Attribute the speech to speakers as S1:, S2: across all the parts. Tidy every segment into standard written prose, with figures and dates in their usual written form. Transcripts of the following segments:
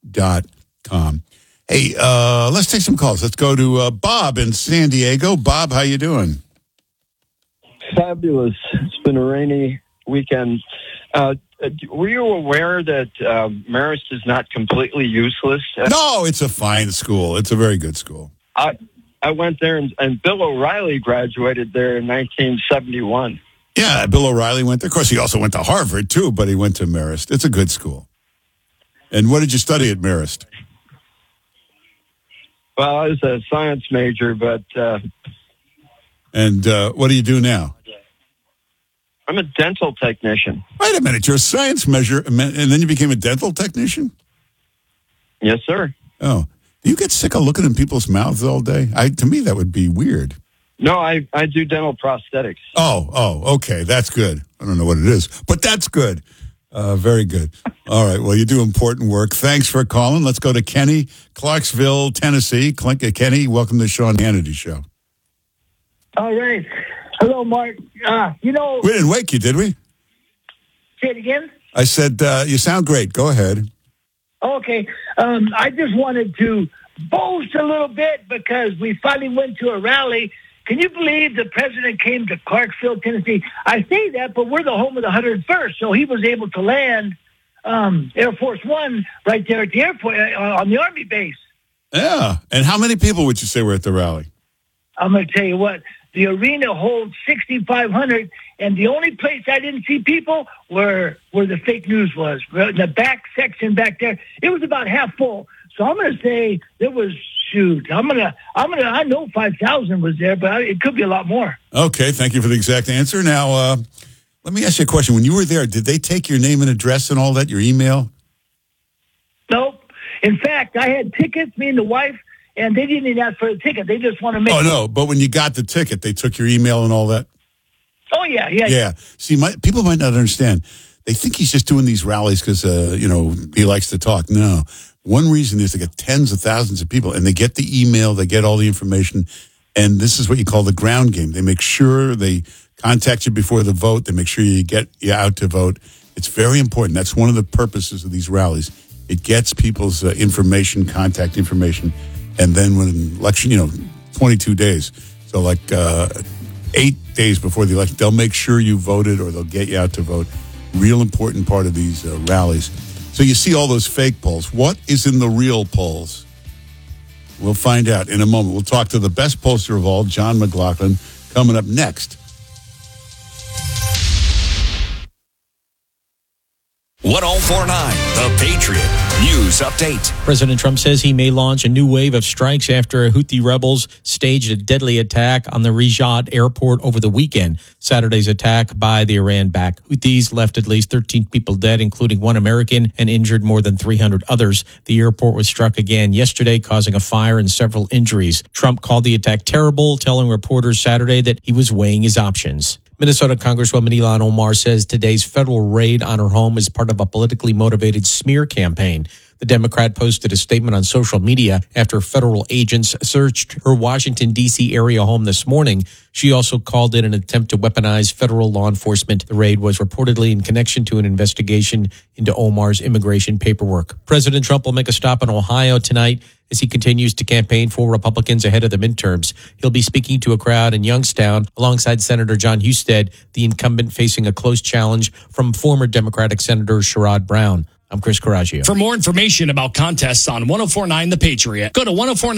S1: Hey, let's take some calls. Let's go to Bob in San Diego. Bob, how you doing?
S2: Fabulous. It's been a rainy weekend. Were you aware that Marist is not completely useless?
S1: No, it's a fine school. It's a very good school.
S2: I went there, and Bill O'Reilly graduated there in 1971.
S1: Yeah, Bill O'Reilly went there. Of course, he also went to Harvard, too, but he went to Marist. It's a good school. And what did you study at Marist?
S2: Well, I was a science major, but...
S1: And what do you do now?
S2: I'm a dental technician.
S1: Wait a minute, you're a science major, and then you became a dental technician?
S2: Yes, sir.
S1: Oh. Do you get sick of looking in people's mouths all day? To me, that would be weird.
S2: No, I do dental prosthetics.
S1: Oh, okay. That's good. I don't know what it is, but that's good. Very good. All right. Well, you do important work. Thanks for calling. Let's go to Kenny, Clarksville, Tennessee. Kenny, welcome to the Sean Hannity Show.
S3: All right. Hello, Mark. We
S1: didn't wake you, did we?
S3: Say it again?
S1: I said, you sound great. Go ahead.
S3: Okay. I just wanted to boast a little bit because we finally went to a rally. Can you believe the president came to Clarksville, Tennessee? I say that, but we're the home of the 101st, so he was able to land Air Force One right there at the airport on the Army base.
S1: Yeah. And how many people would you say were at the rally?
S3: I'm going to tell you what. The arena holds 6,500, and the only place I didn't see people were where the fake news was. The back section back there, it was about half full. So I'm going to say there was, I know 5,000 was there, but it could be a lot more.
S1: Okay, thank you for the exact answer. Now, let me ask you a question. When you were there, did they take your name and address and all that, your email?
S3: Nope. In fact, I had tickets, me and the wife, and they didn't even ask for a ticket. They just want to make...
S1: Oh, no, but when you got the ticket, they took your email and all that?
S3: Oh, yeah.
S1: See, people might not understand. They think he's just doing these rallies because, he likes to talk. No. One reason is they get tens of thousands of people, and they get the email, they get all the information, and this is what you call the ground game. They make sure they contact you before the vote. They make sure you get out to vote. It's very important. That's one of the purposes of these rallies. It gets people's information, contact information, and then when an election, 22 days. So like 8 days before the election, they'll make sure you voted or they'll get you out to vote. Real important part of these rallies. So you see all those fake polls. What is in the real polls? We'll find out in a moment. We'll talk to the best pollster of all, John McLaughlin, coming up next.
S4: 1049, The Patriot News Update.
S5: President Trump says he may launch a new wave of strikes after Houthi rebels staged a deadly attack on the Riyadh airport over the weekend. Saturday's attack by the Iran-backed Houthis left at least 13 people dead, including one American, and injured more than 300 others. The airport was struck again yesterday, causing a fire and several injuries. Trump called the attack terrible, telling reporters Saturday that he was weighing his options. Minnesota Congresswoman Ilhan Omar says today's federal raid on her home is part of a politically motivated smear campaign. The Democrat posted a statement on social media after federal agents searched her Washington, D.C. area home this morning. She also called it an attempt to weaponize federal law enforcement. The raid was reportedly in connection to an investigation into Omar's immigration paperwork. President Trump will make a stop in Ohio tonight as he continues to campaign for Republicans ahead of the midterms. He'll be speaking to a crowd in Youngstown alongside Senator John Husted, the incumbent facing a close challenge from former Democratic Senator Sherrod Brown. I'm Chris Coraggio.
S6: For more information about contests on 1049 The Patriot, go to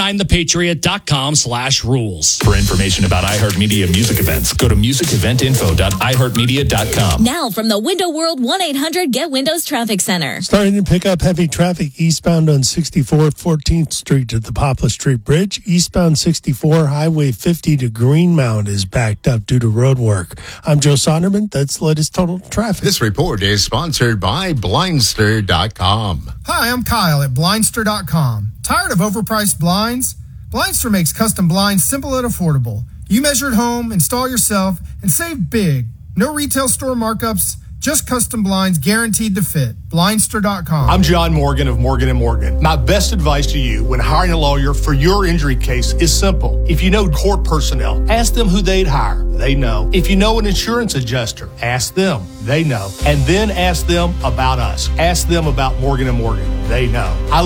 S6: 1049thepatriot.com/rules.
S4: For information about iHeartMedia music events, go to musiceventinfo.iheartmedia.com.
S7: Now from the Window World 1-800-GET-WINDOWS Traffic Center.
S8: Starting to pick up heavy traffic eastbound on 64 14th Street to the Poplar Street Bridge. Eastbound 64 Highway 50 to Greenmount is backed up due to road work. I'm Joe Sonderman. That's the latest total traffic.
S9: This report is sponsored by Blindster.com.
S10: Hi, I'm Kyle at Blindster.com. Tired of overpriced blinds? Blindster makes custom blinds simple and affordable. You measure at home, install yourself, and save big. No retail store markups, just custom blinds guaranteed to fit. Blindster.com.
S11: I'm John Morgan of Morgan & Morgan. My best advice to you when hiring a lawyer for your injury case is simple. If you know court personnel, ask them who they'd hire. They know. If you know an insurance adjuster, ask them. They know. And then ask them about us. Ask them about Morgan & Morgan. They know.